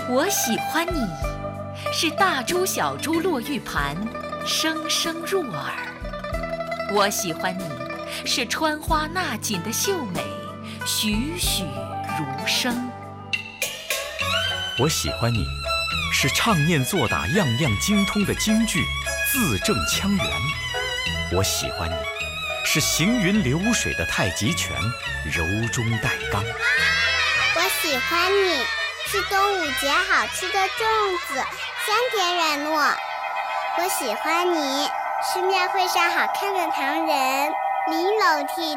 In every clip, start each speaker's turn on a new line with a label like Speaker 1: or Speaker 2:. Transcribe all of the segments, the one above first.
Speaker 1: 我喜欢你，是大珠小珠落玉盘，声声入耳。我喜欢你，是穿花纳锦的秀美，栩栩如生。
Speaker 2: 我喜欢你，是唱念做打样样精通的京剧，字正腔圆。我喜欢你，是行云流水的太极拳，柔中带刚。
Speaker 3: 我喜欢你，是端午节好吃的粽子，香甜软糯。我喜欢你，是庙会上好看的唐人，玲珑剔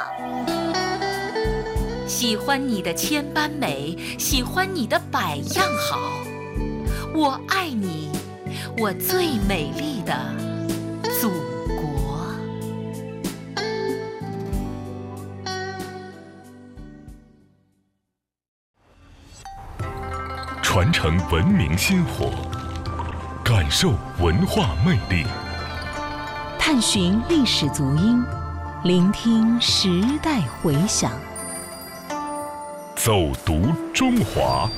Speaker 3: 透。
Speaker 1: 喜欢你的千般美，喜欢你的百样好。我爱你，我最美丽的祖国。
Speaker 4: 传承文明薪火，感受文化魅力，
Speaker 5: 探寻历史足音，聆听时代回响。
Speaker 4: 走读中华。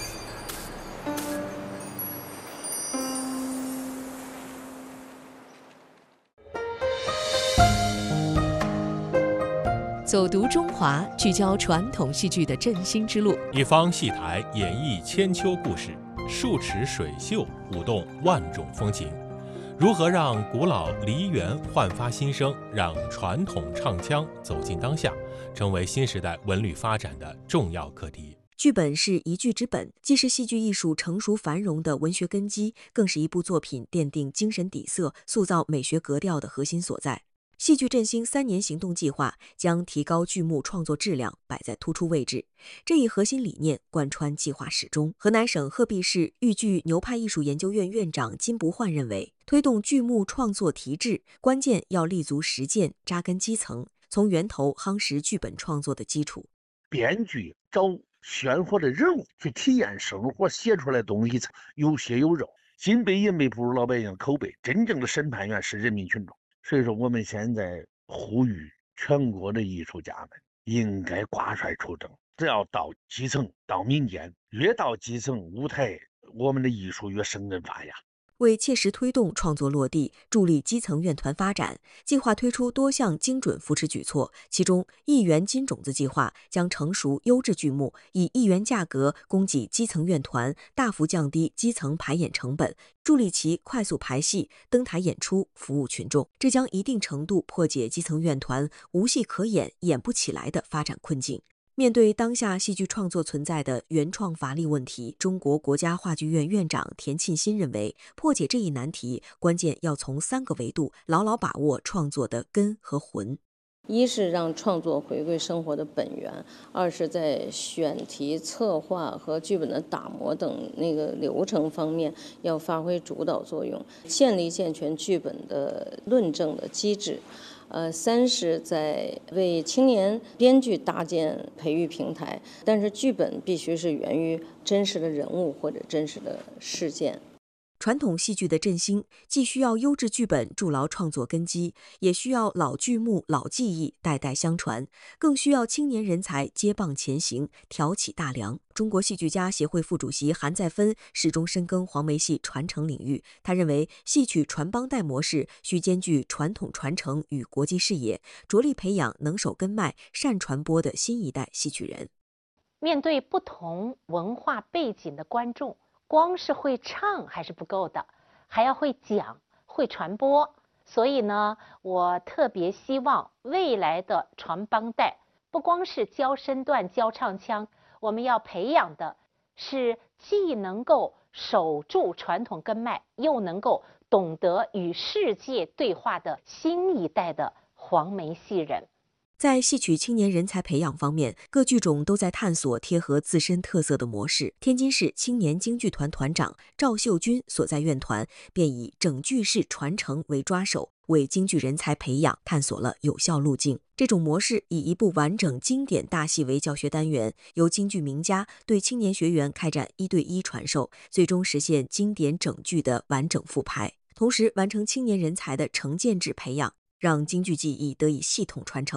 Speaker 5: 走读中华，聚焦传统戏剧的振兴之路。
Speaker 6: 一方戏台演绎千秋故事，数尺水袖舞动万种风情。如何让古老梨园焕发新生，让传统唱腔走进当下，成为新时代文旅发展的重要课题。
Speaker 7: 剧本是一剧之本，既是戏剧艺术成熟繁荣的文学根基，更是一部作品奠定精神底色、塑造美学格调的核心所在。戏剧振兴3年行动计划将提高剧目创作质量摆在突出位置，这一核心理念贯穿计划始终。河南省鹤壁市豫剧牛派艺术研究院院长金不焕认为，推动剧目创作提质，关键要立足实践，扎根基层，从源头夯实剧本创作的基础。
Speaker 8: 编剧找鲜活的人物去体验生活，写出来的东西有血有肉，金杯银杯不如老百姓口碑，真正的审判员是人民群众。所以说我们现在呼吁全国的艺术家们应该挂帅出征，只要到基层到民间，越到基层舞台，我们的艺术越生根发芽。
Speaker 7: 为切实推动创作落地，助力基层院团发展，计划推出多项精准扶持举措。其中1元金种子计划将成熟优质剧目以1元价格供给基层院团，大幅降低基层排演成本，助力其快速排戏、登台演出，服务群众。这将一定程度破解基层院团无戏可演、演不起来的发展困境。面对当下戏剧创作存在的原创乏力问题，中国国家话剧院院长田沁鑫认为，破解这一难题，关键要从3个维度牢牢把握创作的根和魂。
Speaker 9: 一是让创作回归生活的本源，二是在选题、策划和剧本的打磨等流程方面要发挥主导作用，建立健全剧本的论证的机制。3是在为青年编剧搭建培育平台，但是剧本必须是源于真实的人物或者真实的事件。
Speaker 7: 传统戏剧的振兴，既需要优质剧本筑牢创作根基，也需要老剧目、老技艺代代相传，更需要青年人才接棒前行，挑起大梁。中国戏剧家协会副主席韩再芬始终深耕黄梅戏传承领域，他认为戏曲传帮带模式需兼具传统传承与国际视野，着力培养能守根脉、善传播的新一代戏曲人。
Speaker 10: 面对不同文化背景的观众，光是会唱还是不够的，还要会讲、会传播。所以呢，我特别希望未来的传帮带不光是教身段、教唱腔，我们要培养的是既能够守住传统根脉，又能够懂得与世界对话的新一代的黄梅戏人。
Speaker 7: 在戏曲青年人才培养方面，各剧种都在探索贴合自身特色的模式。天津市青年京剧团团长赵秀军所在院团便以整句式传承为抓手，为京剧人才培养探索了有效路径。这种模式以一部完整经典大戏为教学单元，由京剧名家对青年学员开展1对1传授，最终实现经典整句的完整复排，同时完成青年人才的承建制培养，让京剧技艺得以系统传承。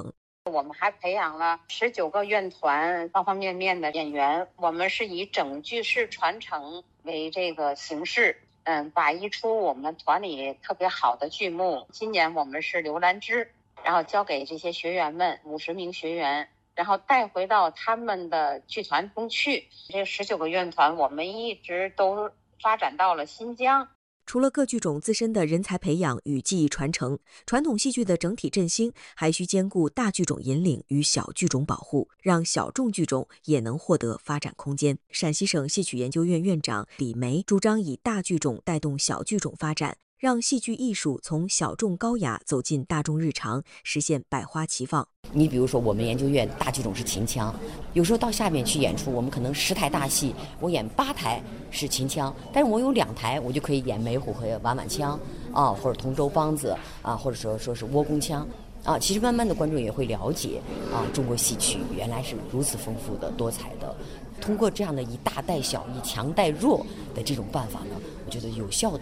Speaker 11: 我们还培养了19个院团，方方面面的演员。我们是以整句式传承为这个形式，把一出我们团里特别好的剧目，今年我们是《刘兰芝》，然后交给这些学员们50名学员，然后带回到他们的剧团中去。这19个院团，我们一直都发展到了新疆。
Speaker 7: 除了各剧种自身的人才培养与技艺传承，传统戏剧的整体振兴还需兼顾大剧种引领与小剧种保护，让小众剧种也能获得发展空间。陕西省戏曲研究院院长李梅主张以大剧种带动小剧种发展，让戏剧艺术从小众高雅走进大众日常，实现百花齐放。
Speaker 12: 你比如说，我们研究院大剧种是秦腔，有时候到下面去演出，我们可能10台大戏，我演8台是秦腔，但是我有2台，我就可以演梅虎和瓦满腔啊，或者同州梆子啊，或者说是倭公腔啊。其实慢慢的观众也会了解啊，中国戏曲原来是如此丰富的、多彩的。通过这样的以大带小、以强带弱的这种办法呢，我觉得有效的